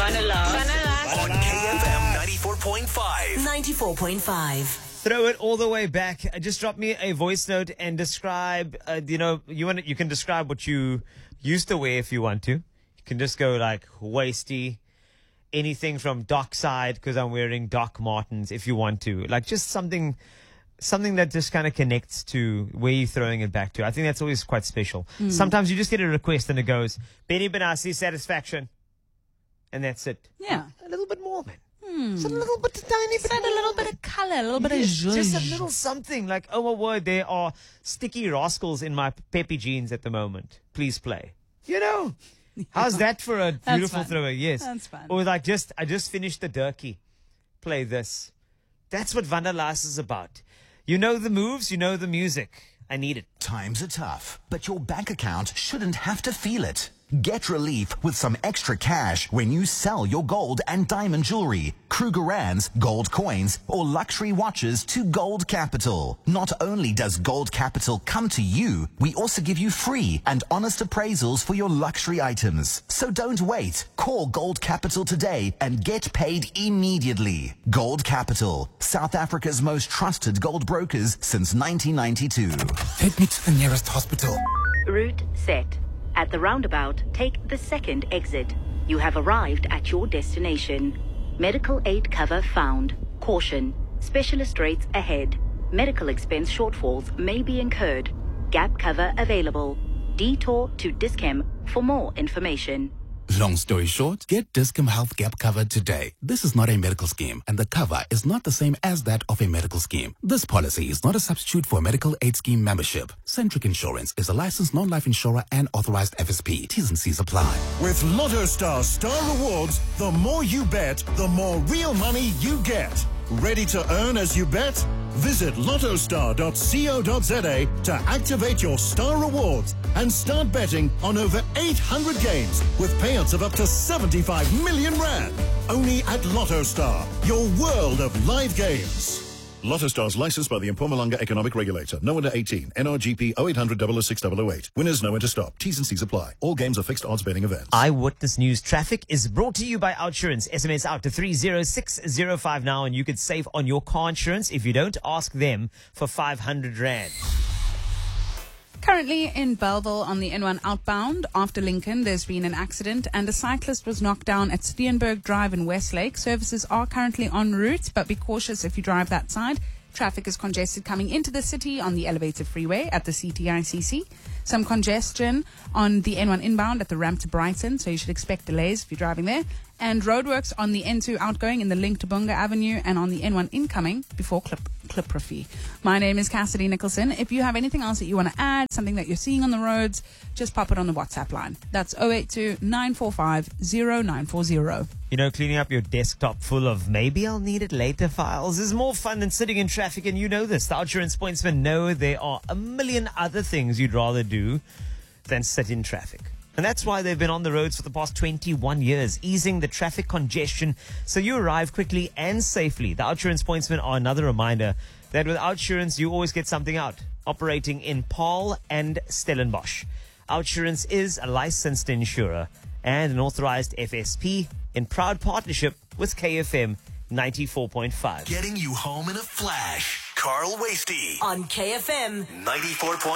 On KFM 94.5. 94.5. Throw it all the way back. Just drop me a voice note and describe, you can describe what you used to wear if you want to. You can just go like waisty, anything from Dockside, because I'm wearing Doc Martens if you want to. Like just something that just kind of connects to where you're throwing it back to. I think that's always quite special. Sometimes you just get a request and it goes, Benny Benassi, Satisfaction. And that's it. Yeah. A little bit more, man. Just a little bit, tiny bit Add a little bit of color, a little bit of zhuzh. just a little something. Like, oh my word, there are sticky rascals in my peppy jeans at the moment. Please play. You know, how's that for a beautiful fun. thrower? Yes. That's fun. Or like I just finished the Durkee. Play this. That's what Wanderlust is about. You know the moves, you know the music. I need it. Times are tough, but your bank account shouldn't have to feel it. Get relief with some extra cash when you sell your gold and diamond jewelry, Krugerrands, gold coins, or luxury watches to Gold Capital. Not only does Gold Capital come to you, we also give you free and honest appraisals for your luxury items. So don't wait. Call Gold Capital today and get paid immediately. Gold Capital, South Africa's most trusted gold brokers since 1992. Take me to the nearest hospital. Route set. At the roundabout, take the second exit. You have arrived at your destination. Medical aid cover found. Caution. Specialist rates ahead. Medical expense shortfalls may be incurred. Gap cover available. Detour to Dischem for more information. Long story short, get Dischem Health Gap cover today. This is not a medical scheme, and the cover is not the same as that of a medical scheme. This policy is not a substitute for a medical aid scheme membership. Centric Insurance is a licensed non-life insurer and authorized FSP. T's and C's apply. With Lotto Star Star Rewards, the more you bet, the more real money you get. Ready to earn as you bet? Visit lottostar.co.za to activate your Star Rewards and start betting on over 800 games with payouts of up to 75 million rand. Only at Lotto Star, your world of live games. Lotto Star's licensed by the Mpumalanga Economic Regulator. No under 18. NRGP 0800 006 008. Winners know when to stop. T's and C's apply. All games are fixed odds betting events. Eyewitness News Traffic is brought to you by Outsurance. SMS out to 30605 now and you could save on your car insurance if you don't ask them for 500 Rand. Currently in Belleville on the N1 outbound after Lincoln, there's been an accident and a cyclist was knocked down at Steenberg Drive in Westlake. Services are currently en route, but be cautious if you drive that side. Traffic is congested coming into the city on the elevated freeway at the CTICC. Some congestion on the N1 inbound at the ramp to Brighton, so you should expect delays if you're driving there. And roadworks on the N2 outgoing in the link to Bunga Avenue and on the N1 incoming before Cliprafie. My name is Cassidy Nicholson. If you have anything else that you want to add, something that you're seeing on the roads, just pop it on the WhatsApp line. That's 082-945-0940. You know, cleaning up your desktop full of maybe I'll need it later files is more fun than sitting in traffic, and you know this. The Outsurance pointsmen know there are a million other things you'd rather do than sit in traffic. And that's why they've been on the roads for the past 21 years, easing the traffic congestion so you arrive quickly and safely. The Outsurance pointsmen are another reminder that with Outsurance, you always get something out. Operating in Paarl and Stellenbosch. Outsurance is a licensed insurer and an authorized FSP in proud partnership with KFM 94.5. Getting you home in a flash. Carl Wasty. On KFM 94.5.